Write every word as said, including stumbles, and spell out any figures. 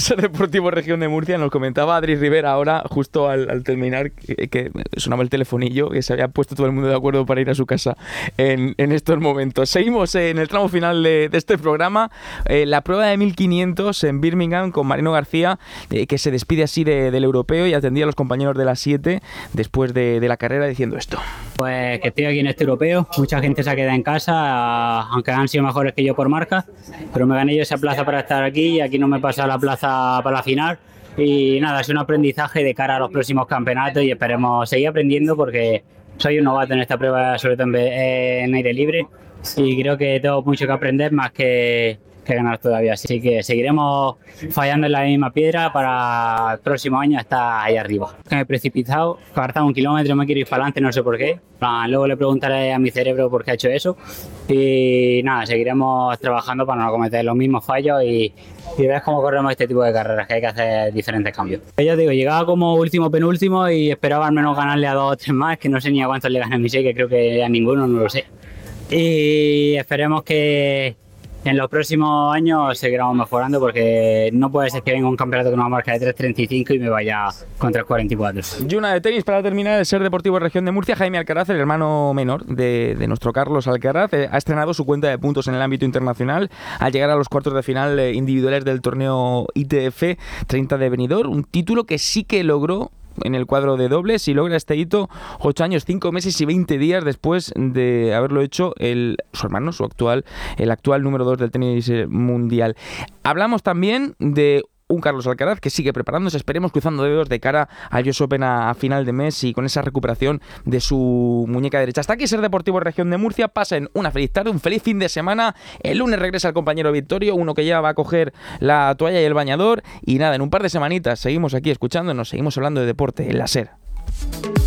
Ser Deportivo Región de Murcia. Nos comentaba Adri Rivera ahora, justo al, al terminar, que, que sonaba el telefonillo, que se había puesto todo el mundo de acuerdo para ir a su casa en, en estos momentos. Seguimos en el tramo final de, de este programa, eh, la prueba de mil quinientos en Birmingham con Marino García, eh, que se despide así de, del europeo y atendía a los compañeros de las siete después de, de la carrera diciendo esto. Pues que estoy aquí en este europeo, mucha gente se ha quedado en casa, aunque han sido mejores que yo por marca, pero me gané yo esa plaza para estar aquí y aquí no me pasa la plaza para la final. Y nada, es un aprendizaje de cara a los próximos campeonatos y esperemos seguir aprendiendo porque soy un novato en esta prueba, sobre todo en, en aire libre, y creo que tengo mucho que aprender más que, que ganar todavía. Así que seguiremos fallando en la misma piedra para el próximo año estar ahí arriba. Me he precipitado, faltaba un kilómetro, me quiero ir para adelante, no sé por qué. Luego le preguntaré a mi cerebro por qué ha hecho eso. Y nada, seguiremos trabajando para no cometer los mismos fallos y, y ves cómo corremos este tipo de carreras, que hay que hacer diferentes cambios. Yo digo, llegaba como último penúltimo y esperaba al menos ganarle a dos o tres más, que no sé ni a cuántos le gané a mi seis, que creo que a ninguno, no lo sé. Y esperemos que en los próximos años seguiremos mejorando porque no puede ser que venga un campeonato con una marca de tres treinta y cinco y me vaya con tres cuarenta y cuatro. Y una de tenis para terminar, el Ser Deportivo Región de Murcia. Jaime Alcaraz, el hermano menor de, de nuestro Carlos Alcaraz, eh, ha estrenado su cuenta de puntos en el ámbito internacional al llegar a los cuartos de final eh, individuales del torneo I T F treinta de Benidorm, un título que sí que logró en el cuadro de dobles y logra este hito ocho años, cinco meses y veinte días después de haberlo hecho el, su hermano, su actual, el actual número dos del tenis mundial. Hablamos también de un Carlos Alcaraz que sigue preparándose, esperemos cruzando dedos de cara al U S Open a, a final de mes y con esa recuperación de su muñeca derecha. Hasta aquí Ser Deportivo Región de Murcia. Pasen una feliz tarde, un feliz fin de semana. El lunes regresa el compañero Victorio, uno que ya va a coger la toalla y el bañador. Y nada, en un par de semanitas seguimos aquí escuchándonos, seguimos hablando de deporte en la Ser.